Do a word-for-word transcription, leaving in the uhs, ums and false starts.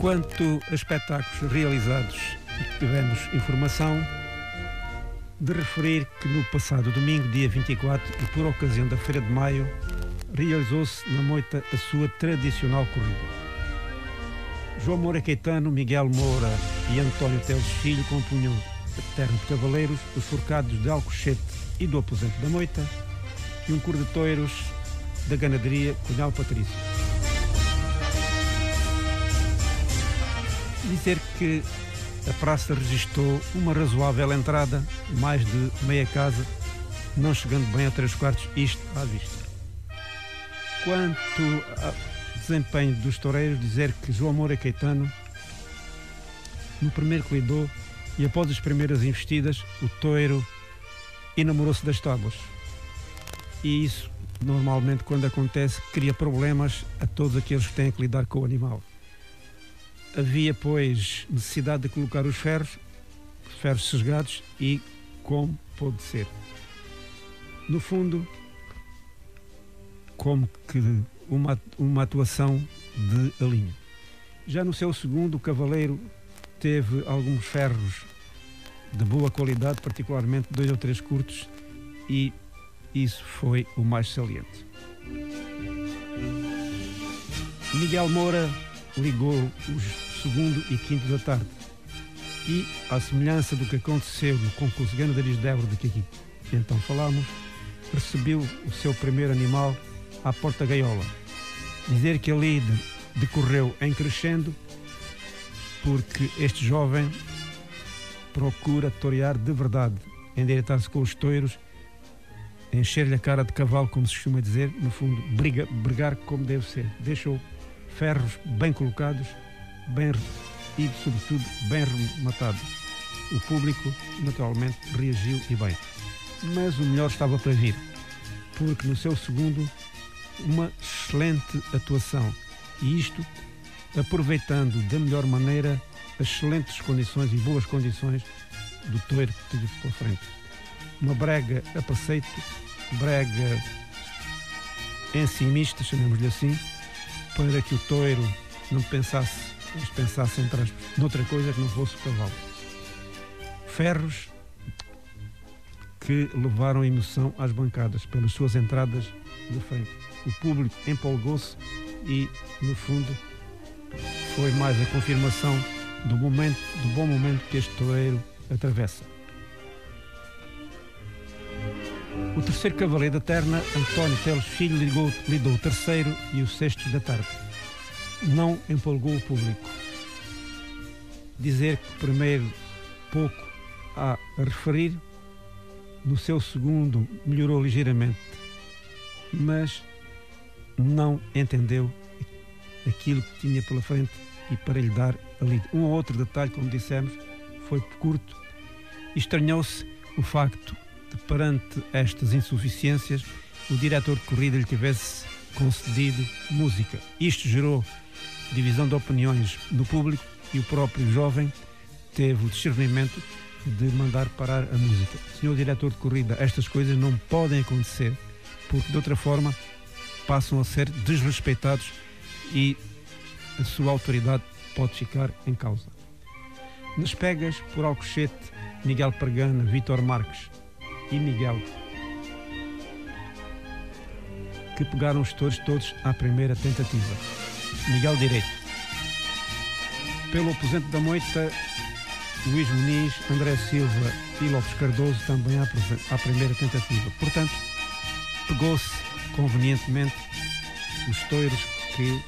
Quanto a espetáculos realizados e que tivemos informação, de referir que no passado domingo, dia vinte e quatro, e por ocasião da Feira de Maio, realizou-se na Moita a sua tradicional corrida. João Moura Caetano, Miguel Moura e António Teles Filho compunham a terra de cavaleiros, os forcados de Alcochete e do Aposento da Moita, e um cor de touros da ganaderia Cunhal Patrício. Dizer que a praça registrou uma razoável entrada, mais de meia casa, não chegando bem a três quartos, isto à vista. Quanto ao desempenho dos toureiros, dizer que João Moura Caetano, no primeiro que lidou e após as primeiras investidas, o touro enamorou-se das tábuas. E isso, normalmente, quando acontece, cria problemas a todos aqueles que têm que lidar com o animal. Havia, pois, necessidade de colocar os ferros, ferros sesgados, e como pôde ser. No fundo, como que uma, uma atuação de alinho. Já no seu segundo, o cavaleiro teve alguns ferros de boa qualidade, particularmente dois ou três curtos, e isso foi o mais saliente. Miguel Moura ligou os segundo e quinto da tarde e, à semelhança do que aconteceu no concurso Ganadarias de Évora, de que aqui então falámos, recebeu o seu primeiro animal à porta gaiola. Dizer que ali decorreu em crescendo, porque este jovem procura torear de verdade, endireitar-se com os touros, encher-lhe a cara de cavalo, como se costuma dizer, no fundo, briga, brigar como deve ser. Deixou ferros bem colocados, bem e, sobretudo, bem rematados. O público, naturalmente, reagiu e bem. Mas o melhor estava para vir, porque no seu segundo, uma excelente atuação. E isto, aproveitando da melhor maneira as excelentes condições e boas condições do touro que teve pela frente. Uma brega a preceito, brega encimista, chamemos-lhe assim, para que o touro não pensasse, mas pensasse entre aspas, noutra coisa que não fosse o cavalo. Ferros que levaram emoção às bancadas pelas suas entradas de frente. O público empolgou-se e, no fundo, foi mais a confirmação do momento, do bom momento que este toureiro atravessa. O terceiro cavaleiro da terna, António Teles Filho, ligou, lidou o terceiro e o sexto da tarde. Não empolgou o público. Dizer que primeiro pouco há a referir, no seu segundo melhorou ligeiramente, mas não entendeu aquilo que tinha pela frente e para lhe dar ali. Um ou outro detalhe, como dissemos, foi curto e estranhou-se o facto de, perante estas insuficiências, o diretor de corrida lhe tivesse concedido música. Isto gerou divisão de opiniões no público e o próprio jovem teve o discernimento de mandar parar a música. Senhor diretor de corrida, estas coisas não podem acontecer, porque de outra forma passam a ser desrespeitados e a sua autoridade pode ficar em causa. Nas pegas, por Alcochete, Miguel Pregana, Vítor Marques e Miguel, que pegaram os touros todos à primeira tentativa. Miguel direito. Pelo Aposento da Moita, Luís Muniz, André Silva e Lopes Cardoso também à, à primeira tentativa. Portanto, pegou-se convenientemente os touros que